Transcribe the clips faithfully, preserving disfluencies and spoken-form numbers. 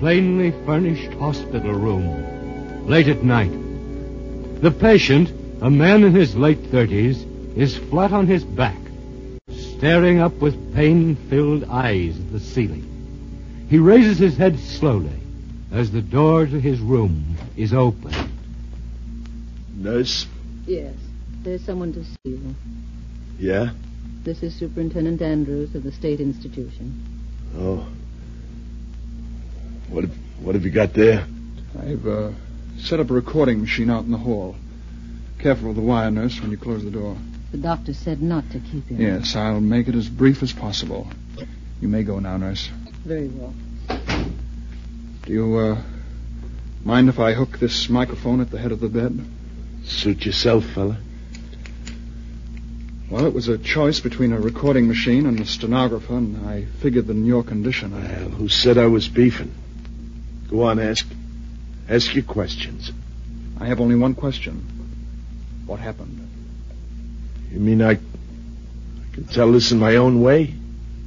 plainly furnished hospital room, late at night. The patient, a man in his late thirties, is flat on his back, staring up with pain-filled eyes at the ceiling. He raises his head slowly as the door to his room is opened. Nurse? Yes, there's someone to see you. Yeah? This is Superintendent Andrews of the State Institution. Oh. What have, what have you got there? I've uh, set up a recording machine out in the hall. Careful with the wire, nurse, when you close the door. The doctor said not to keep him. Yes, I'll make it as brief as possible. You may go now, nurse. Very well. Do you, uh, mind if I hook this microphone at the head of the bed? Suit yourself, fella. Well, it was a choice between a recording machine and a stenographer, and I figured that in your condition, I... Well, who said I was beefing? Go on, ask. Ask your questions. I have only one question. What happened? You mean I... I can tell this in my own way?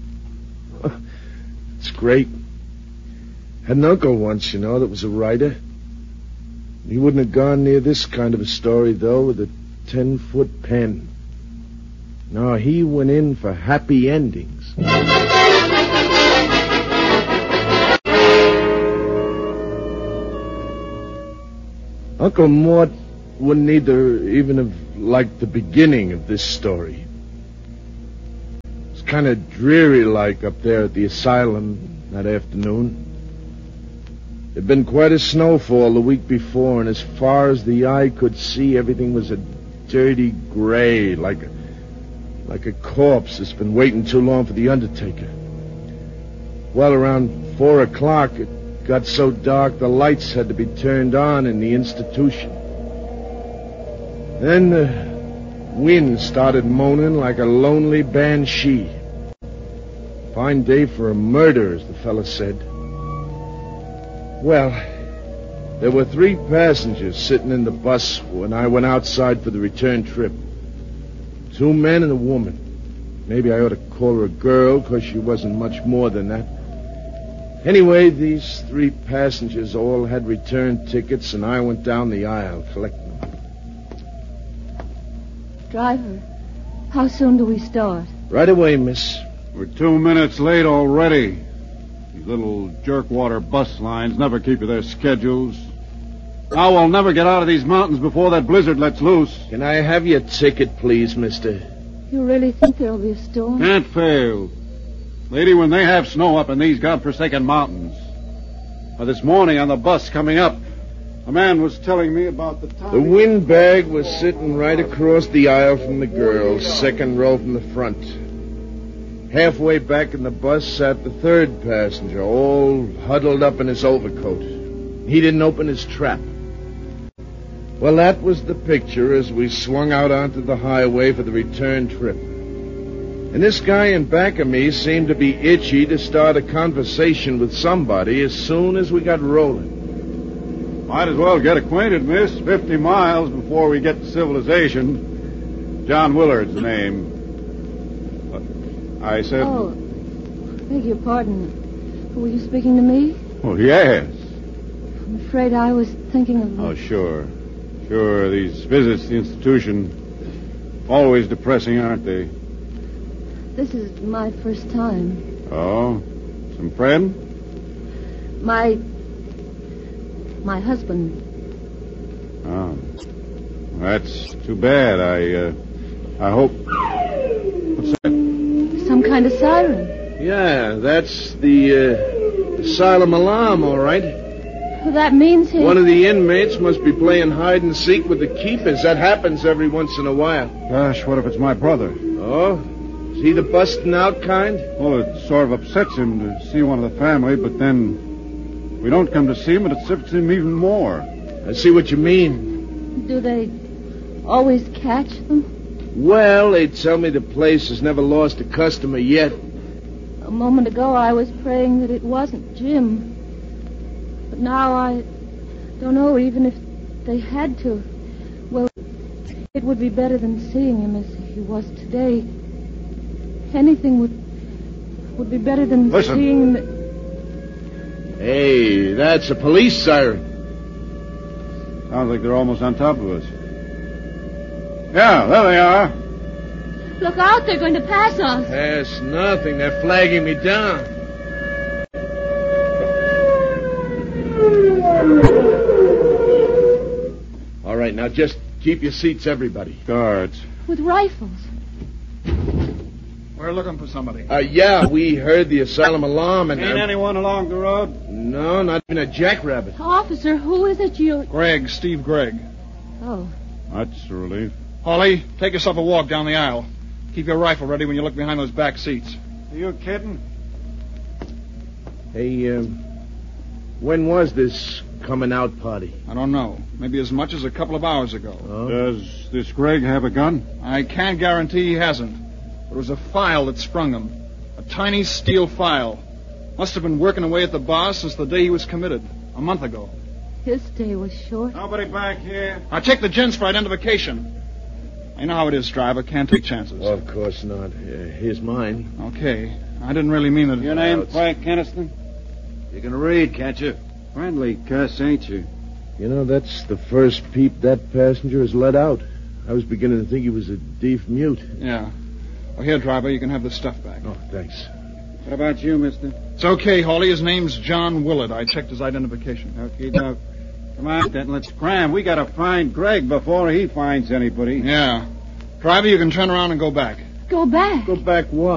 It's great. Had an uncle once, you know, that was a writer. He wouldn't have gone near this kind of a story, though, with a ten-foot pen. No, he went in for happy endings. Uncle Mort wouldn't either even have liked the beginning of this story. It was kind of dreary-like up there at the asylum that afternoon. There'd been quite a snowfall the week before, and as far as the eye could see, everything was a dirty gray, like a, like a corpse that's been waiting too long for the undertaker. Well, around four o'clock, it got so dark the lights had to be turned on in the institution. Then the wind started moaning like a lonely banshee. Fine day for a murder, as the fella said. Well, there were three passengers sitting in the bus when I went outside for the return trip. Two men and a woman. Maybe I ought to call her a girl, because she wasn't much more than that. Anyway, these three passengers all had return tickets, and I went down the aisle collecting them. Driver, how soon do we start? Right away, miss. We're two minutes late already. These little jerkwater bus lines never keep to their schedules. Now we'll never get out of these mountains before that blizzard lets loose. Can I have your ticket, please, mister? You really think there'll be a storm? Can't fail. Lady, when they have snow up in these godforsaken mountains. Now, this morning on the bus coming up, a man was telling me about the time... The windbag was sitting right across the aisle from the girls, second row from the front. Halfway back in the bus sat the third passenger, all huddled up in his overcoat. He didn't open his trap. Well, that was the picture as we swung out onto the highway for the return trip. And this guy in back of me seemed to be itchy to start a conversation with somebody as soon as we got rolling. Might as well get acquainted, miss. Fifty miles before we get to civilization. John Willard's the name. I said... Oh, beg your pardon. Were you speaking to me? Oh, yes. I'm afraid I was thinking of... Oh, sure. Sure, these visits to the institution, always depressing, aren't they? This is my first time. Oh? Some friend? My... my husband. Oh. That's too bad. I, uh... I hope... What's that? Some kind of siren. Yeah, that's the, uh, asylum alarm, all right. Well, that means he... One of the inmates must be playing hide and seek with the keepers. That happens every once in a while. Gosh, what if it's my brother? Oh? Is he the busting out kind? Well, it sort of upsets him to see one of the family, but then we don't come to see him, and it upsets him even more. I see what you mean. Do they always catch them? Well, they tell me the place has never lost a customer yet. A moment ago, I was praying that it wasn't Jim. But now I don't know even if they had to. Well, it would be better than seeing him as he was today. Anything would would be better than Listen. seeing him. Hey, that's a police siren. Sounds like they're almost on top of us. Yeah, there they are. Look out, they're going to pass us. That's nothing. They're flagging me down. All right, now just keep your seats, everybody. Guards. With rifles. We're looking for somebody. Uh, yeah, we heard the asylum alarm and... Ain't uh, anyone along the road? No, not even a jackrabbit. Officer, who is it you... Gregg, Steve Gregg. Oh. That's a relief. Holly, take yourself a walk down the aisle. Keep your rifle ready when you look behind those back seats. Are you kidding? Hey, um, when was this coming out party? I don't know. Maybe as much as a couple of hours ago. Oh. Does this Greg have a gun? I can't guarantee he hasn't. But it was a file that sprung him. A tiny steel file. Must have been working away at the bar since the day he was committed. A month ago. His day was short. Nobody back here. Now check the gents for identification. I know how it is, driver. Can't take chances. Well, of course not. Uh, here's mine. Okay. I didn't really mean it. Your name, Frank Keniston? You can read, can't you? Friendly cuss, ain't you? You know, that's the first peep that passenger has let out. I was beginning to think he was a deaf mute. Yeah. Well, here, driver, you can have the stuff back. Oh, thanks. What about you, mister? It's okay, Hawley. His name's John Willard. I checked his identification. Okay, Doc. Come on, then, let's cram. We gotta find Greg before he finds anybody. Yeah. Driver, you can turn around and go back. Go back. Go back what?